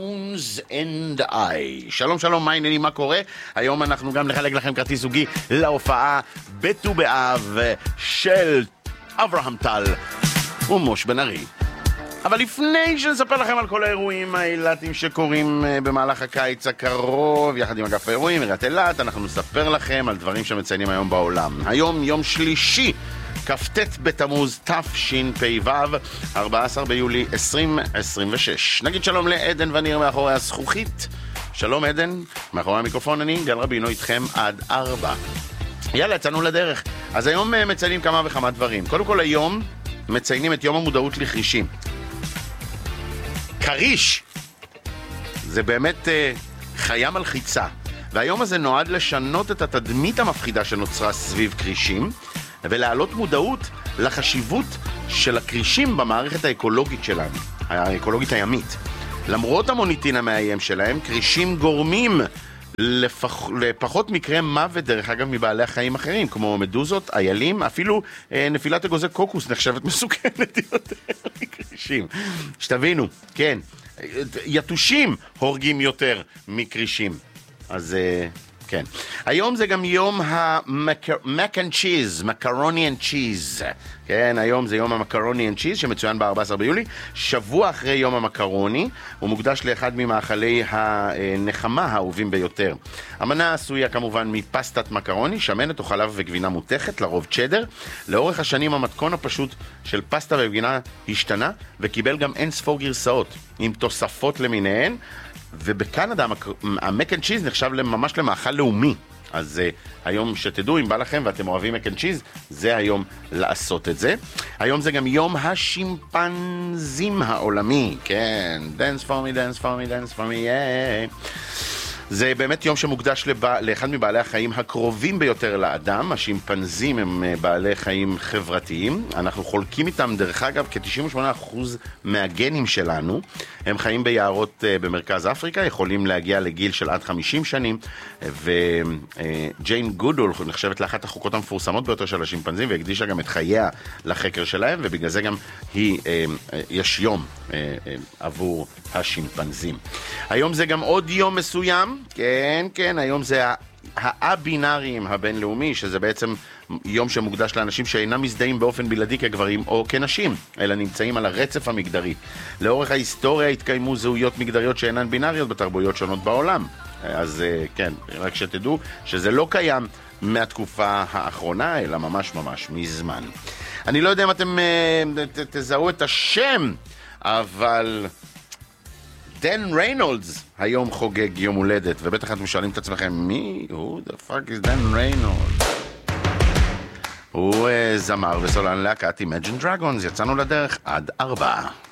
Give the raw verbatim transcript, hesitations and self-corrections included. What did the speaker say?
and I. שלום שלום, מה העניינים, מה קורה? היום אנחנו גם נחלק לכם כרטיס זוגי להופעה בט"ו באב של אברהם טל ומוש בן ארי. אבל לפני שנספר לכם על כל האירועים האילתיים שקורים במהלך הקיץ הקרוב, יחד עם אגף האירועים, עיריית אילת, אנחנו נספר לכם על דברים שמציינים היום בעולם. היום יום שלישי, כ"ט בתמוז תשפ"ו, ארבעה עשר ביולי עשרים עשרים ושש. נגיד שלום לעדן וניר מאחורי הזכוכית. שלום עדן, מאחורי המיקרופון אני, גל רבינו, איתכם עד ארבע. יאללה, יצאנו לדרך. אז היום מציינים כמה וכמה דברים. קודם כל היום מציינים את יום המודעות לחרישים. קריש זה באמת uh, חיה מלחיצה, והיום הזה נועד לשנות את התדמית המפחידה שנוצרה סביב קרישים ולהעלות מודעות לחשיבות של הקרישים במערכת האקולוגית שלנו, האקולוגית הימית. למרות המוניטין המאיים שלהם, קרישים גורמים לפח, לפחות מקרה מוות, דרך אגב, מבעלי החיים אחרים, כמו מדוזות, איילים, אפילו אה, נפילת אגוזי קוקוס נחשבת מסוכנת יותר מקרישים. שתבינו, כן, יתושים הורגים יותר מקרישים. אז אה, כן. היום זה גם יום המק אנד צ'יז, מקרוני אנד צ'יז. כן, היום זה יום המקרוני אנד צ'יז, שמצוין ב-ארבעה עשר ביולי, שבוע אחרי יום המקרוני, הוא מוקדש לאחד ממאכלי הנחמה האהובים ביותר. המנה עשויה כמובן מפסטת מקרוני, שמנת או חלב וגבינה מותכת, לרוב צ'דר. לאורך השנים המתכון הפשוט של פסטה וגבינה השתנה, וקיבל גם אין ספור גרסאות, עם תוספות למיניהן, ובקנדה המק אנד צ'יז נחשב ממש למאכל לאומי. אז uh, היום שתדעו, אם בא לכם ואתם אוהבים מק אנד צ'יז, זה היום לעשות את זה. היום זה גם יום השימפנזים העולמי. כן, dance for me, dance for me, dance for me, yeah. זה באמת יום שמוקדש לבע... לאחד מבעלי החיים הקרובים ביותר לאדם. השימפנזים הם בעלי חיים חברתיים. אנחנו חולקים איתם, דרך אגב, כ-תשעים ושמונה אחוז מהגנים שלנו. הם חיים ביערות במרכז אפריקה, יכולים להגיע לגיל של עד חמישים שנים, וג'יין גודול נחשבת לאחת החוקות המפורסמות ביותר של השימפנזים, והקדישה גם את חייה לחקר שלהם, ובגלל זה גם היא, יש יום עבור השימפנזים. היום זה גם עוד יום מסוים, כן, כן, היום זה האבינאריים הבינלאומי, שזה בעצם יום שמוקדש לאנשים שאינם מזדהים באופן בלעדי כגברים או כנשים, אלא נמצאים על הרצף המגדרי. לאורך ההיסטוריה התקיימו זהויות מגדריות שאינן בינאריות בתרבויות שונות בעולם. אז כן, רק שתדעו שזה לא קיים מהתקופה האחרונה, אלא ממש ממש מזמן. אני לא יודע אם אתם תזהו את השם, אבל דן ריינולדס היום חוגג יום הולדת, ובטח אתם שואלים את עצמכם, מי? Who the fuck is דן ריינולדס? הוא זמר וסולן להקת Imagine Dragons. יצאנו לדרך עד ארבעה.